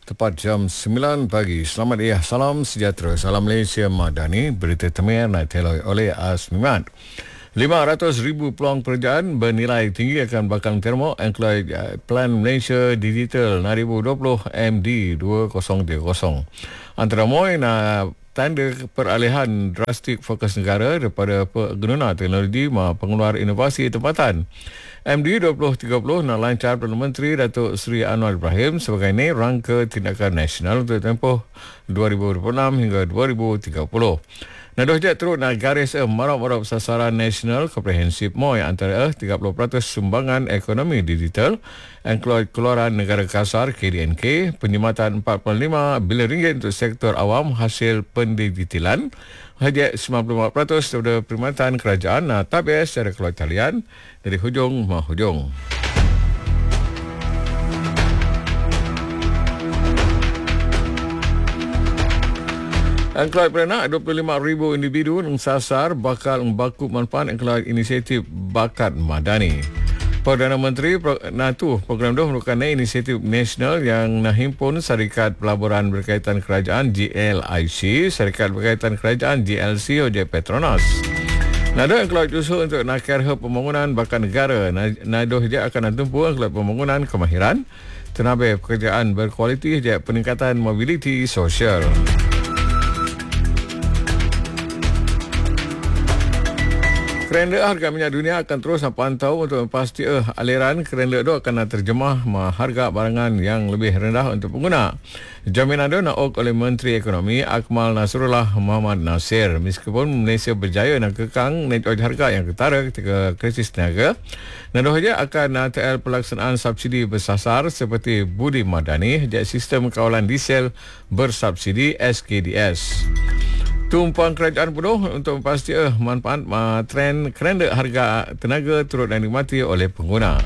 Tepat jam 9 pagi. Selamat ya, salam sejahtera, salam Malaysia Madani. Berita temer nak teloi oleh Asmimat. 500,000 peluang pekerjaan bernilai tinggi akan bakal termo include Plan Malaysia Digital 2020 MD 2030. Antara moy na tanda peralihan drastik fokus negara daripada pengguna teknologi pengeluar inovasi tempatan. MD 2030 nak lancar Perdana Menteri Datuk Seri Anwar Ibrahim sebagai rangka tindakan nasional untuk tempoh 2026 hingga 2030. Nadoh jet teruk nak garis marap-marap sasaran nasional komprehensif MOI antara 30% sumbangan ekonomi digital keluaran negara kasar KDNK, penyematan 45 bilion ringgit untuk sektor awam hasil pendigitalan, hajat 94% daripada perkhidmatan kerajaan tabis secara keluar talian dari hujung ke hujung. Angkelai perenak 25,000 individu yang sasar bakal membaku manfaat angkelai inisiatif bakat madani. Perdana Menteri program itu merupakan inisiatif nasional yang menghimpun syarikat pelaburan berkaitan kerajaan GLIC, syarikat berkaitan kerajaan GLC ojek Petronas. Nado angkelai usul untuk nakar pembangunan bakat negara. Nado je akan mentumpu angkelai pembangunan kemahiran, tenaga pekerjaan berkualiti je peningkatan mobiliti sosial. Kerana harga minyak dunia akan terus pantau untuk memastikan aliran kerana itu akan terjemah harga barangan yang lebih rendah untuk pengguna. Jaminan itu nak oleh Menteri Ekonomi Akmal Nasrullah Muhammad Nasir. Meskipun Malaysia berjaya nak kekang naik harga yang ketara ketika krisis niaga, nadoh saja akan TL pelaksanaan subsidi bersasar seperti Budi Madani, sistem kawalan diesel bersubsidi SKDS. Tumpang kerajaan penuh untuk memastikan manfaat trend kerana harga tenaga turut dinikmati oleh pengguna.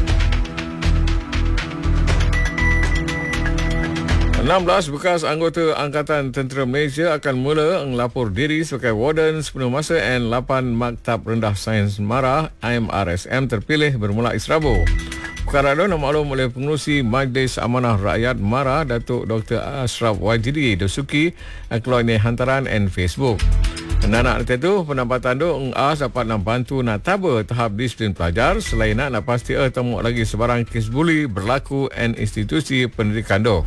16 bekas anggota Angkatan Tentera Malaysia akan mula melapor diri sebagai warden sepenuh masa dan 8 Maktab Rendah Sains MARA IMRSM terpilih bermula Rabu. Perkara itu maklum oleh pengerusi Majlis Amanah Rakyat MARA Datuk Dr. Ashraf Wajidi Dosuki keluar hantaran dan Facebook. Nak itu pendapatan itu dapat membantu nak taba tahap disiplin pelajar selain nak pasti temu lagi sebarang kes buli berlaku dan institusi pendidikan itu.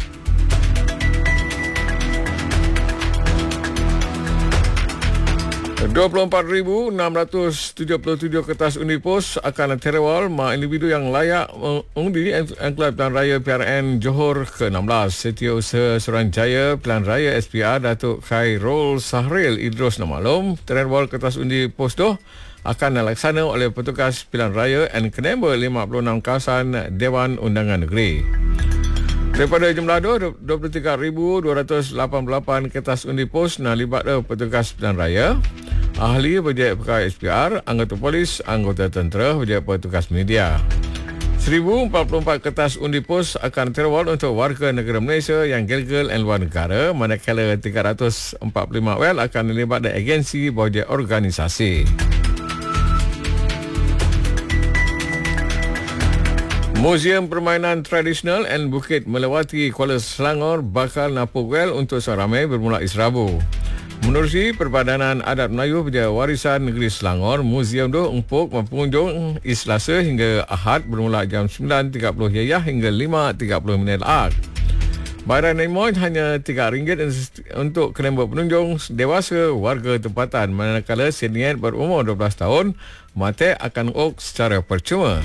24,677 kertas undi pos akan terewal individu yang layak undi Angklab Pilihan Raya PRN Johor ke-16. Setiausaha Suruhanjaya Pilihan Raya SPR Datuk Khairul Sahril Idrus maklum terewal kertas undi pos tu akan dilaksana oleh petugas Pilihan Raya dan kenemba 56 kawasan Dewan Undangan Negeri. Daripada jumlah itu, 23,288 kertas undi pos libat petugas Pilihan Raya, ahli berjaya perkara SPR, anggota polis, anggota tentera, berjaya petugas media. 1,044 kertas undi pos akan terwal untuk warga negara Malaysia yang gelgel dan luar negara, manakala 345 wel akan dilibat dari agensi berjaya organisasi. Museum Permainan Tradisional dan Bukit Melewati Kuala Selangor bakal napuk wel untuk seramai bermula Rabu. Menerusi Perbadanan Adat Melayu Berjaya Warisan Negeri Selangor, museum itu empuk pengunjung Selasa hingga Ahad bermula jam 9.30 yayah hingga 5.30 minit Ahad. Bayaran Naimon hanya RM3 untuk kenemba penunjung dewasa warga tempatan, manakala senior berumur 12 tahun mate akan secara percuma.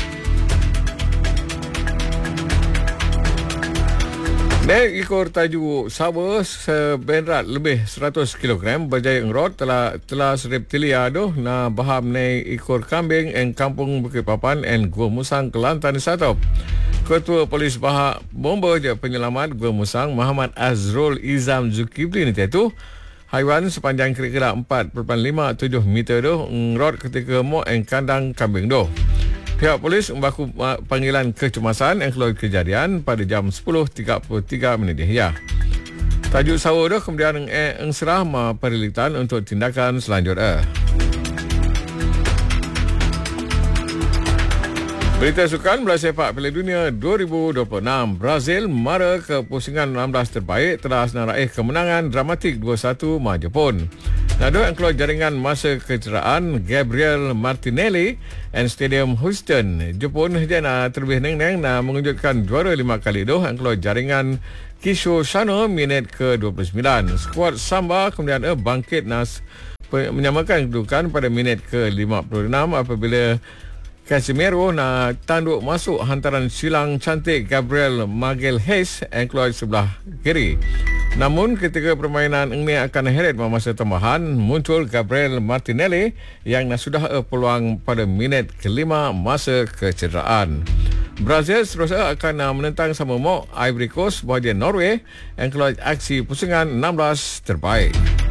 Naik ekor tajuk sawa seberat lebih 100 kg berjaya engrot telah reptilia tu na baham naik ekor kambing en kampung Bukit Papan en Gua Musang Kelantan Satop. Ketua Polis Bahak Bomba Penyelamat Gua Musang Muhammad Azrul Izam Zulkifli itu haiwan sepanjang kira-kira 4.57 meter tu engrot ketika mok en kandang kambing tu. Pihak polis membaku panggilan kecemasan yang keluar kejadian pada jam 10.33 minit ya. Tajuk sawa itu kemudian serah perilitan untuk tindakan selanjutnya. Berita sukan bola sepak Piala Dunia 2026. Brazil mara ke pusingan 16 terbaik telah senang raih kemenangan dramatik 2-1 mah Jepun. Nado yang keluar jaringan masa kecederaan Gabriel Martinelli and Stadium Houston. Jepun jana terlebih neng-neng nak mengejutkan juara 5 kali dah yang keluar jaringan Kisho Sano minit ke-29. Skuad Samba kemudian bangkit menyamakan kedudukan pada minit ke-56 apabila Casemiro nak tanduk masuk hantaran silang cantik Gabriel Magalhaes yang keluar sebelah kiri. Namun ketika permainan ini akan heret masa tambahan, muncul Gabriel Martinelli yang sudah peluang pada minit ke-5 masa kecederaan. Brazil seterusnya akan menentang sama mok Ivory Coast bahagian Norway yang keluar aksi pusingan 16 terbaik.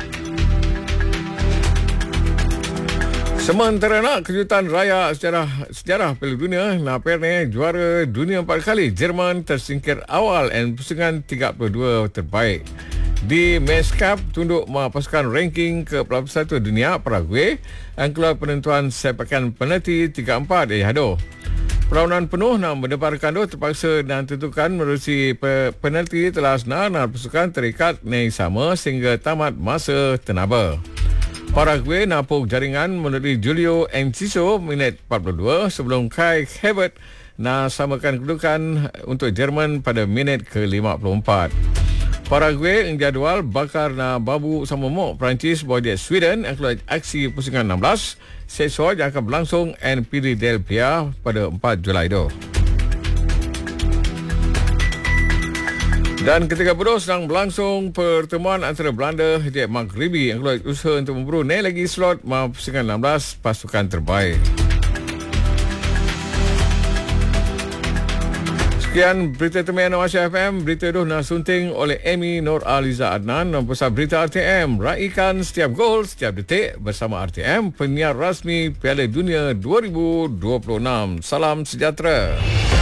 Sementara kejutan raya sejarah Piala Dunia, Naperne juara dunia 4 kali. Jerman tersingkir awal dan pusingan 32 terbaik. Di Meiss Cup, tunduk pasukan ranking ke-41 dunia Paraguay yang keluar penentuan sepakan penalti 3-4 aduh. Perlawanan penuh mendebarkan terpaksa dan tentukan menerusi penalti telah senar pasukan terikat naik sama sehingga tamat masa tenaba. Paraguay napuk jaringan melalui Julio Enciso minit 42 sebelum Kai Havertz samakan kedudukan untuk Jerman pada minit ke-54. Paraguay jadual bakar babu sama mok Perancis bahagian Sweden yang keluar aksi pusingan 16. Sesor yang akan berlangsung NPD Del Pia pada 4 Julai itu. Dan ketika bodoh sedang berlangsung pertemuan antara Belanda dan Maghribi yang keluar usaha untuk memburu naik lagi slot pusingan 16 pasukan terbaik. Sekian berita teman Asia FM. Berita itu sunting oleh Amy Nur Aliza Adnan dan pusat berita RTM. Raikan setiap gol, setiap detik bersama RTM, penyiar rasmi Piala Dunia 2026. Salam sejahtera.